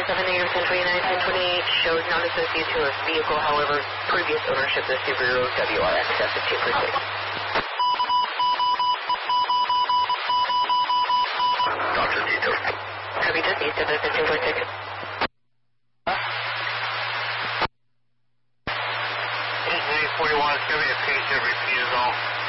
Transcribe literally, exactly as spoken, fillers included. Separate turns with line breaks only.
four seven negative ten twenty-nine, ten twenty-eight shows not associated to a vehicle, however, previous ownership of Subaru W R X at fifteen percent.
Doctor detail.
Copy, just east of the fifteen point six.
forty-one, give me a page of refusal.